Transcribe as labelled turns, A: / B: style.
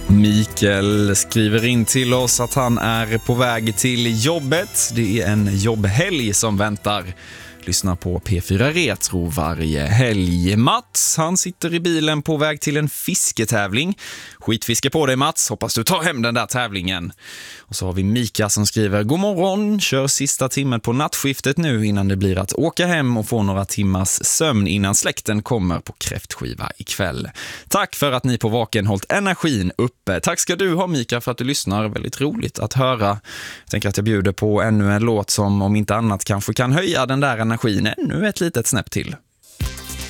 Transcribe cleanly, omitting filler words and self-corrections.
A: Mikael skriver in till oss att han är på väg till jobbet. Det är en jobbhelg som väntar. Lyssna på P4 Retro varje helg. Mats, han sitter i bilen på väg till en fisketävling. Skitfiske på dig, Mats. Hoppas du tar hem den där tävlingen. Och så har vi Mika som skriver: God morgon, kör sista timmen på nattskiftet nu innan det blir att åka hem och få några timmars sömn innan släkten kommer på kräftskiva ikväll. Tack för att ni på Vaken hållit energin uppe. Tack ska du ha, Mika, för att du lyssnar. Väldigt roligt att höra. Jag tänker att jag bjuder på ännu en låt som om inte annat kanske kan höja den där energin ännu ett litet snäpp till.